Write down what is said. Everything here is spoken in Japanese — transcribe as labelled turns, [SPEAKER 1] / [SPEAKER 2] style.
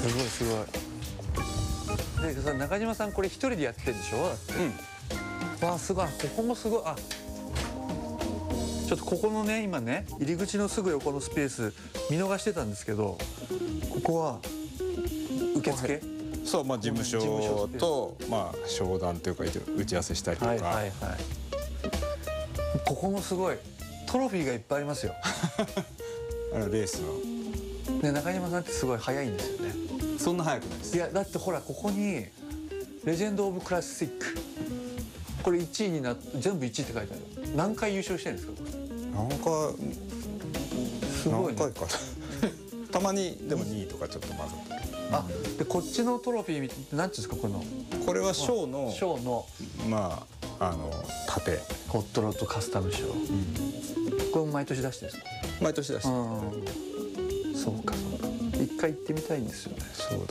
[SPEAKER 1] すごいすごい。でさ、中島さんこれ一人でやってるんでしょ？だって。わあすごい。ここもすごい。あ、ちょっとここのね今ね入り口のすぐ横のスペース見逃してたんですけど、ここは受付？
[SPEAKER 2] そう、まあ事務所とまあ商談というか打ち合わせしたりとか。
[SPEAKER 1] はいはいはい。ここもすごいトロフィーがいっぱいありますよ。
[SPEAKER 2] レースの。
[SPEAKER 1] で中島さんってすごい速いんですよね。
[SPEAKER 2] そんな速くないです。
[SPEAKER 1] いやだってほらここにレジェンド・オブ・クラシック、これ1位になって全部1位って書いてある。何回優勝してるんですかこれ？すごいね。
[SPEAKER 2] 何回かたまにでも2位とかちょっと混ぜて。
[SPEAKER 1] あ、でこっちのトロフィーみたいな、なんていうんですかこの。
[SPEAKER 2] これはショーのまあ盾。
[SPEAKER 1] ホットロッドカスタム賞。これも毎年出してるんですか？
[SPEAKER 2] 毎年出してる。
[SPEAKER 1] そうかそうか。一回行ってみたいんですよね。
[SPEAKER 2] そう